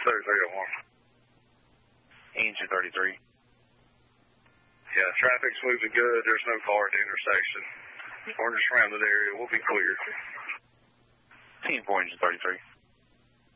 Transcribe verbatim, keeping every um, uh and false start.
thirty-three oh one. Engine thirty-three. Yeah, traffic's moving good. There's no car at the intersection. We're in the surrounded area. We'll be clear. ten four, engine thirty-three.